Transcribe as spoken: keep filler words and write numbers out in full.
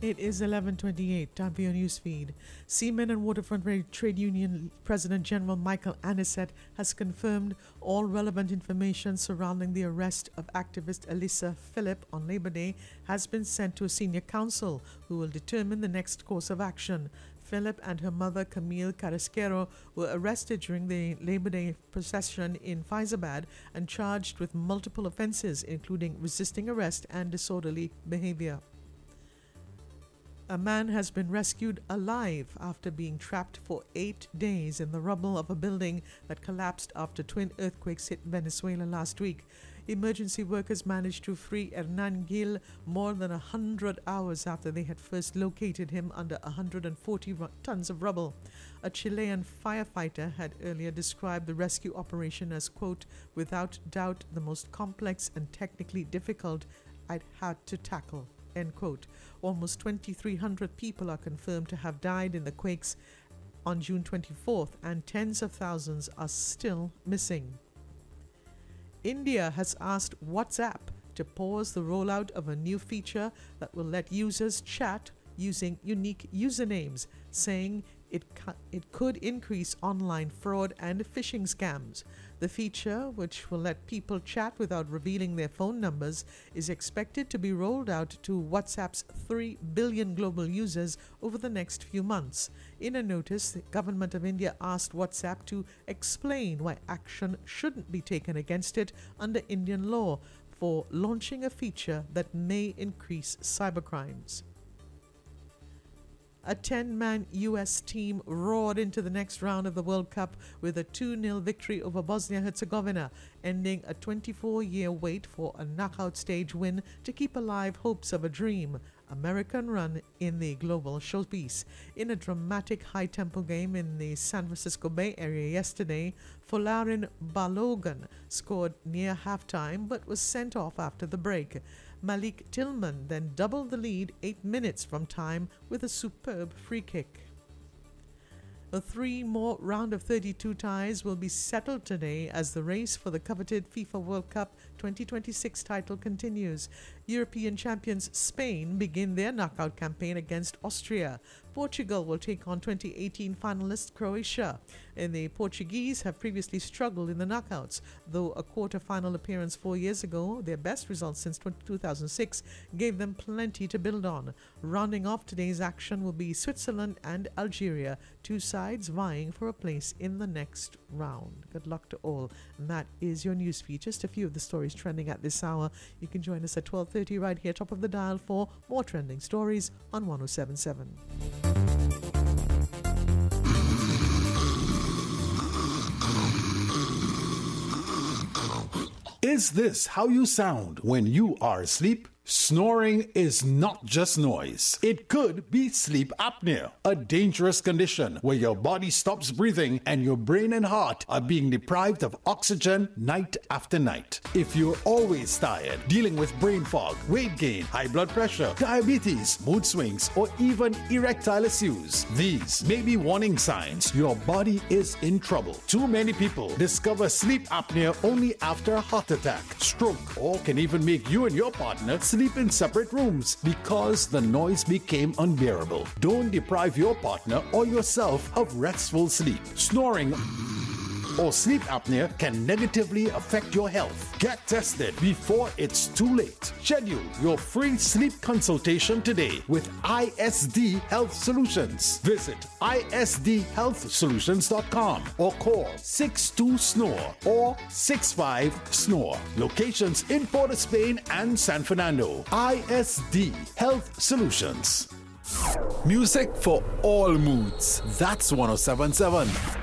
It is eleven twenty-eight, time for your newsfeed. Seamen and Waterfront Trade Union President General Michael Anisette has confirmed all relevant information surrounding the arrest of activist Elisa Philip on Labor Day has been sent to a senior counsel who will determine the next course of action. Philip and her mother Camille Carrasquero were arrested during the Labor Day procession in Faizabad and charged with multiple offenses including resisting arrest and disorderly behavior. A man has been rescued alive after being trapped for eight days in the rubble of a building that collapsed after twin earthquakes hit Venezuela last week. Emergency workers managed to free Hernan Gil more than one hundred hours after they had first located him under one hundred forty tons of rubble. A Chilean firefighter had earlier described the rescue operation as, quote, without doubt the most complex and technically difficult I'd had to tackle. End quote. Almost twenty-three hundred people are confirmed to have died in the quakes on June twenty-fourth, and tens of thousands are still missing. India has asked WhatsApp to pause the rollout of a new feature that will let users chat using unique usernames, saying it, cu- it could increase online fraud and phishing scams. The feature, which will let people chat without revealing their phone numbers, is expected to be rolled out to WhatsApp's three billion global users over the next few months. In a notice, the Government of India asked WhatsApp to explain why action shouldn't be taken against it under Indian law for launching a feature that may increase cybercrimes. A ten-man U S team roared into the next round of the World Cup with a two nil victory over Bosnia-Herzegovina, ending a twenty-four-year wait for a knockout stage win to keep alive hopes of a dream American run in the global showpiece. In a dramatic high-tempo game in the San Francisco Bay Area yesterday, Folarin Balogun scored near halftime but was sent off after the break. Malik Tillman then doubled the lead eight minutes from time with a superb free kick. A three more round of thirty-two ties will be settled today as the race for the coveted FIFA World Cup twenty twenty-six title continues. European champions Spain begin their knockout campaign against Austria. Portugal will take on twenty eighteen finalist Croatia. And the Portuguese have previously struggled in the knockouts, though a quarter-final appearance four years ago, their best result since two thousand six, gave them plenty to build on. Rounding off today's action will be Switzerland and Algeria, two sides vying for a place in the next round. Good luck to all. And that is your newsfeed. Just a few of the stories trending at this hour. You can join us at twelve thirty right here, top of the dial, for more trending stories on one oh seven point seven. Is this how you sound when you are asleep? Snoring is not just noise. It could be sleep apnea, a dangerous condition where your body stops breathing and your brain and heart are being deprived of oxygen night after night. If you're always tired, dealing with brain fog, weight gain, high blood pressure, diabetes, mood swings, or even erectile issues, these may be warning signs your body is in trouble. Too many people discover sleep apnea only after a heart attack, stroke, or can even make you and your partner sleep in separate rooms because the noise became unbearable. Don't deprive your partner or yourself of restful sleep. Snoring or sleep apnea can negatively affect your health. Get tested before it's too late. Schedule your free sleep consultation today with I S D Health Solutions. Visit I S D health solutions dot com or call six two S N O R or six five S N O R. Locations in Port of Spain and San Fernando. I S D Health Solutions. Music for all moods. That's one oh seven point seven.